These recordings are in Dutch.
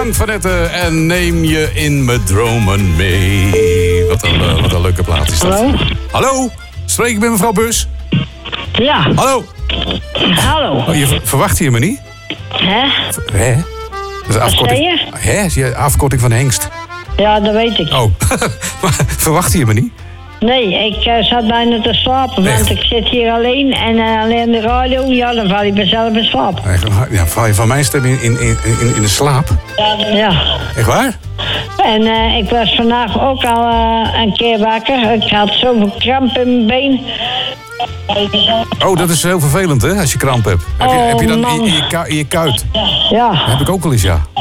Frank van Etten en Neem je in mijn dromen mee. Wat een leuke plaat is dat. Hallo? Hallo? Spreek ik met mevrouw Bus? Ja. Hallo? Hallo. Oh, verwacht je me niet? Hè? Hè? Dat is een afkorting. Hè? Is je afkorting van hengst? Ja, dat weet ik. Oh, maar verwacht je me niet? Nee, ik zat bijna te slapen, Echt? want ik zit hier alleen en alleen de radio, ja, dan val ik mezelf in slaap. Ja, val je van mijn stem in de slaap? Ja. Echt waar? En ik was vandaag ook al een keer wakker. Ik had zoveel kramp in mijn been. Oh, dat is heel vervelend, hè, als je kramp hebt. Heb je dan in je kuit? Ja. Dat heb ik ook wel eens, ja.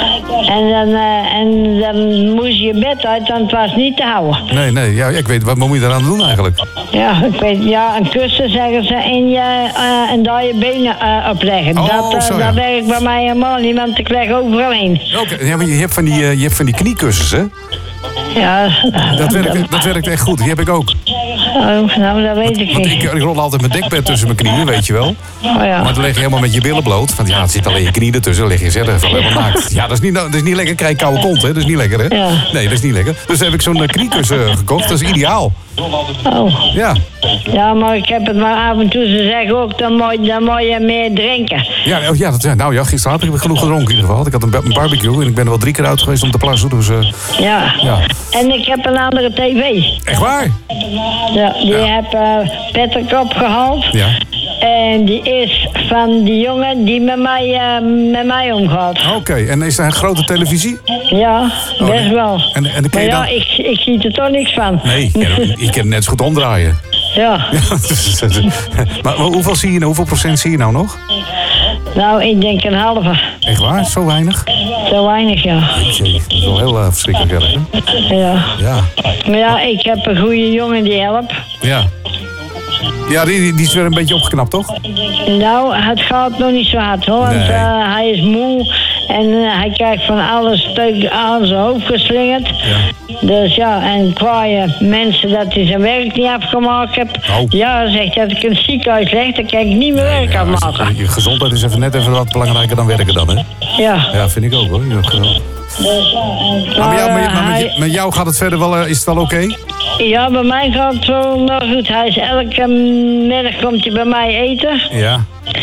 En dan moest je bed uit, want het was niet te houden. Nee, ja, ik weet, wat moet je daaraan doen eigenlijk? Ja, ik weet, ja, een kussen zeggen ze en daar je benen opleggen. Oh, Dat werkt bij mij helemaal niet, want ik leg overal heen. Oké, ja, maar je hebt van die kniekussens, hè? Ja. Dat werkt echt goed, die heb ik ook. Oh, nou, dat weet ik Want niet. ik rol altijd mijn dekbed tussen mijn knieën, weet je wel. Oh ja. Maar dan leg je helemaal met je billen bloot. Want ja, het zit alleen je knieën ertussen, dan lig je zelf helemaal naakt. Ja, dat is niet lekker. Krijg je koude kont, hè? Dat is niet lekker, hè? Ja. Nee, dat is niet lekker. Dus heb ik zo'n kniekussen gekocht, dat is ideaal. Oh. Ja. Ja, maar ik heb het maar af en toe. Ze zeggen ook, dan moet je meer drinken. Ja, gisteravond heb ik genoeg gedronken in ieder geval. Ik had een barbecue en ik ben er wel 3 keer uit geweest om te plassen. Dus, Ja. En ik heb een andere tv. Echt waar? Ja, die heb Patrick opgehaald. Ja. En die is van die jongen die met mij omgaat. Oké, en is er een grote televisie? Ja, best wel. En dan maar ja, ik zie er toch niks van. Nee, je kan het net zo goed omdraaien. Ja. Maar hoeveel procent zie je nou nog? Nou, ik denk een halve. Echt waar? Zo weinig? Zo weinig, ja. Jeetje, dat is wel heel verschrikkelijk erg, hè? Ja. Ja. Maar ja, ik heb een goede jongen die helpt. Ja. Ja, die is weer een beetje opgeknapt, toch? Nou, het gaat nog niet zo hard, hoor. Want hij is moe en hij krijgt van alles aan zijn hoofd geslingerd. Ja. Dus ja, en kwaaie mensen dat hij zijn werk niet afgemaakt heeft. Oh. Ja, zegt dat ik in het ziekenhuis leg, dan kan ik niet meer werk afmaken. Je gezondheid is net even wat belangrijker dan werken dan, hè? Ja. Ja, vind ik ook, hoor. Dus ja, Maar met jou gaat het verder wel, is het wel oké? Ja, bij mij gaat het wel nog goed. Hij is elke middag komt hij bij mij eten. Ja.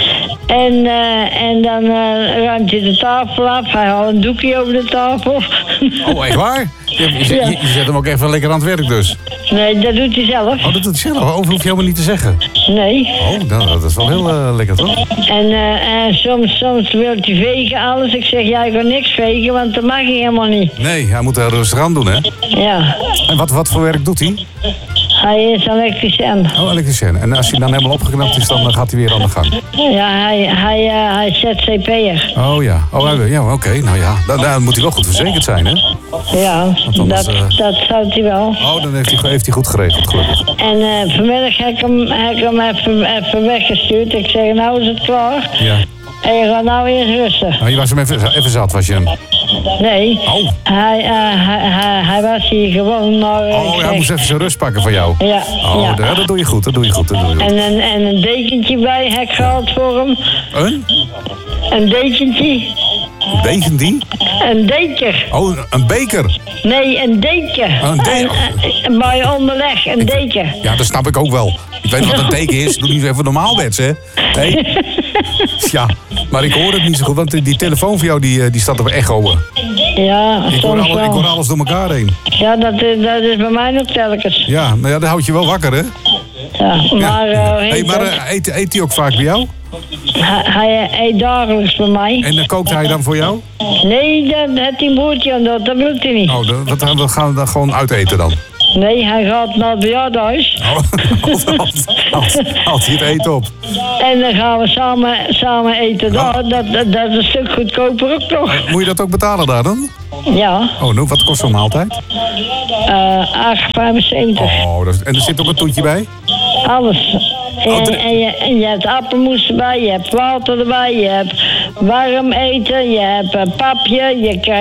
En dan ruimt hij de tafel af. Hij haalt een doekje over de tafel. Oh, echt waar? Je zet hem ook even lekker aan het werk dus? Nee, dat doet hij zelf. Oh, dat doet hij zelf? Hoef je helemaal niet te zeggen? Nee. Oh, dat is wel heel lekker, toch? En soms wil hij vegen alles. Ik zeg, jij gaat niks vegen, want dat mag hij helemaal niet. Nee, hij moet er rustig aan doen, hè? Ja. En wat voor werk doet hij? Hij is elektricien. Oh, elektricien. En als hij dan helemaal opgeknapt is, dan gaat hij weer aan de gang? Ja, hij is ZZP'er. Oh ja, ja, oké. Nou ja, daar moet hij wel goed verzekerd zijn, hè? Ja, anders, dat zou hij wel. Oh, dan heeft hij goed geregeld, gelukkig. En vanmiddag heb ik hem even weggestuurd. Ik zeg, nou is het klaar. Ja. En je gaat nou eerst rusten. Nou, je was hem even zat, was je hem? Nee. Oh. Hij was hier gewoon, maar... hij moest even zijn rust pakken van jou. Ja. Oh, ja. Dat doe je goed, En een dekentje bij heb ik gehaald voor hem. Een dekentje. Een dekentje? Een deker. Oh, een beker? Nee, een deken. Oh, een deken. Bij je onderleg, een deken. Ja, dat snap ik ook wel. Ik weet wat een deken is. Doe niet even normaal, Bets, hè? Nee? Ja, maar ik hoor het niet zo goed, want die telefoon van jou die staat op echo. Ja, ik hoor alles door elkaar heen. Ja, dat is bij mij ook telkens. Ja, maar ja, dat houdt je wel wakker, hè? Ja, maar... Eet hij ook vaak bij jou? Hij eet dagelijks bij mij. En dan kookt hij dan voor jou? Nee, dat heeft hij broertje aan dat wil hij niet. Oh, dat gaan we dan gewoon uiteten dan? Nee, hij gaat naar het bejaardenhuis. Haalt hij het eten op? En dan gaan we samen eten. Oh. Dat is een stuk goedkoper ook toch. Moet je dat ook betalen daar dan? Ja. Oh, nou, wat kost zo'n maaltijd? 8,75. Oh, en er zit ook een toetje bij? Alles. En je hebt appelmoes erbij, je hebt water erbij, je hebt warm eten, je hebt papje, je krijgt